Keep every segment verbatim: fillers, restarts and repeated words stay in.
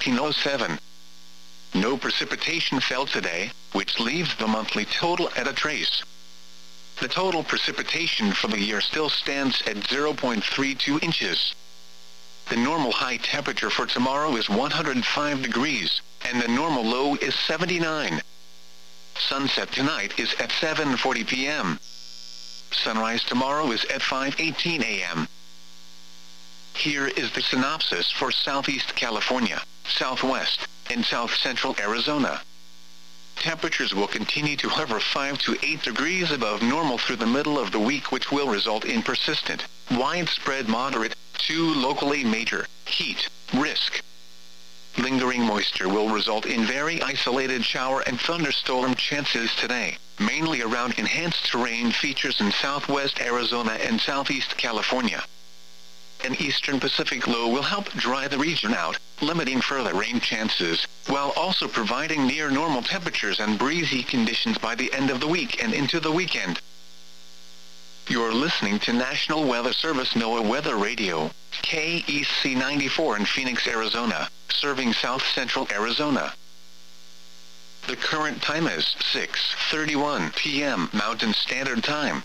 nineteen oh seven. No precipitation fell today, which leaves the monthly total at a trace. The total precipitation for the year still stands at zero point three two inches. The normal high temperature for tomorrow is one hundred five degrees, and the normal low is seventy-nine. Sunset tonight is at seven forty p m Sunrise tomorrow is at five eighteen a m Here is the synopsis for Southeast California, Southwest, and South Central Arizona. Temperatures will continue to hover five to eight degrees above normal through the middle of the week, which will result in persistent, widespread moderate, to locally major, heat risk. Lingering moisture will result in very isolated shower and thunderstorm chances today, mainly around enhanced terrain features in southwest Arizona and southeast California. An eastern Pacific low will help dry the region out, limiting further rain chances, while also providing near normal temperatures and breezy conditions by the end of the week and into the weekend. You're listening to National Weather Service NOAA Weather Radio, K E C ninety-four in Phoenix, Arizona, serving south central Arizona. The current time is six thirty-one p m Mountain Standard Time.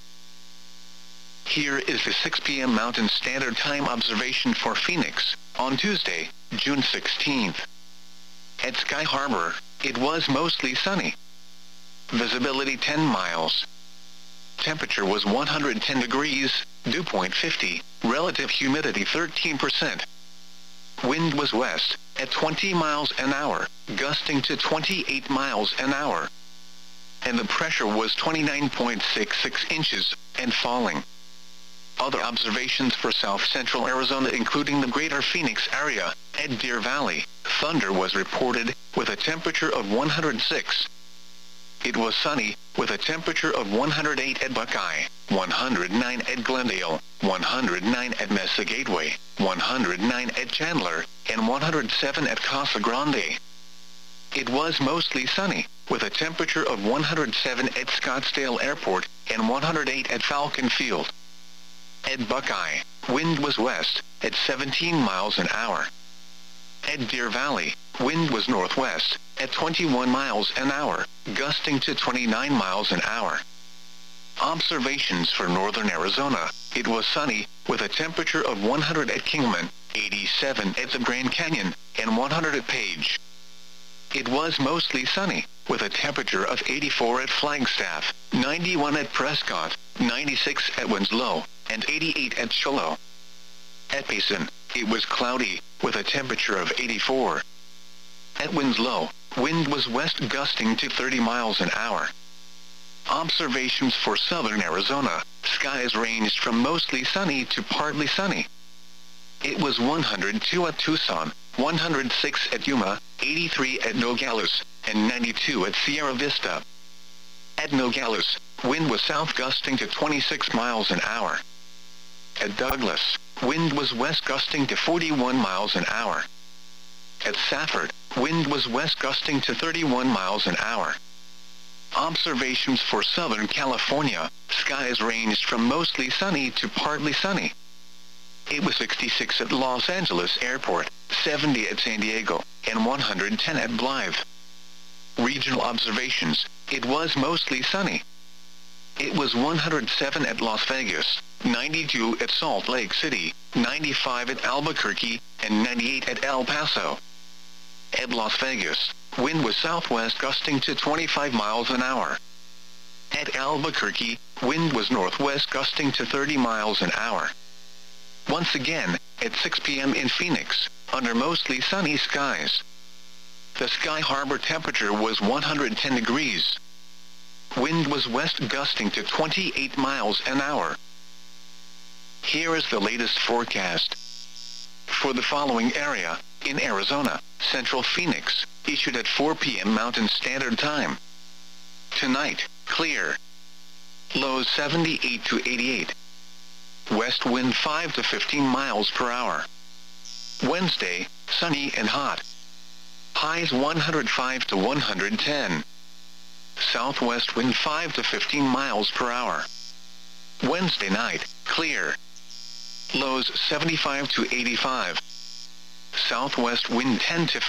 Here is the six p m Mountain Standard Time observation for Phoenix, on Tuesday, June sixteenth. At Sky Harbor, it was mostly sunny. Visibility ten miles. Temperature was one hundred ten degrees, dew point fifty, relative humidity thirteen percent. Wind was west, at twenty miles an hour, gusting to twenty-eight miles an hour. And the pressure was twenty-nine point six six inches, and falling. Other observations for south central Arizona, including the greater Phoenix area, at Deer Valley, thunder was reported, with a temperature of one hundred six. It was sunny, with a temperature of one hundred eight at Buckeye, one hundred nine at Glendale, one hundred nine at Mesa Gateway, one hundred nine at Chandler, and one hundred seven at Casa Grande. It was mostly sunny, with a temperature of one hundred seven at Scottsdale Airport, and one hundred eight at Falcon Field. At Buckeye, wind was west, at seventeen miles an hour. At Deer Valley, wind was northwest, at twenty-one miles an hour, gusting to twenty-nine miles an hour. Observations for northern Arizona, it was sunny, with a temperature of one hundred at Kingman, eighty-seven at the Grand Canyon, and one hundred at Page. It was mostly sunny, with a temperature of eighty-four at Flagstaff, ninety-one at Prescott, ninety-six at Winslow, and eighty-eight at Shiloh. At Payson, it was cloudy, with a temperature of eighty-four. At Winslow, wind was west gusting to thirty miles an hour. Observations for southern Arizona, skies ranged from mostly sunny to partly sunny. It was one hundred two at Tucson, one hundred six at Yuma, eighty-three at Nogales, and ninety-two at Sierra Vista. At Nogales, wind was south gusting to twenty-six miles an hour. At Douglas, wind was west gusting to forty-one miles an hour. At Safford, wind was west gusting to thirty-one miles an hour. Observations for Southern California, skies ranged from mostly sunny to partly sunny. It was sixty-six at Los Angeles Airport, seventy at San Diego, and one hundred ten at Blythe. Regional observations, it was mostly sunny. It was one hundred seven at Las Vegas, ninety-two at Salt Lake City, ninety-five at Albuquerque, and ninety-eight at El Paso. At Las Vegas, wind was southwest gusting to twenty-five miles an hour. At Albuquerque, wind was northwest gusting to thirty miles an hour. Once again, at six p m in Phoenix, under mostly sunny skies. The Sky Harbor temperature was one hundred ten degrees. Wind was west gusting to twenty-eight miles an hour. Here is the latest forecast. For the following area, in Arizona, Central Phoenix, issued at four p m Mountain Standard Time. Tonight, clear. Lows seventy-eight to eighty-eight. West wind five to fifteen miles per hour. Wednesday, sunny and hot. Highs one hundred five to one hundred ten. Southwest wind five to fifteen miles per hour. Wednesday night, clear. Lows seventy-five to eighty-five. Southwest wind ten to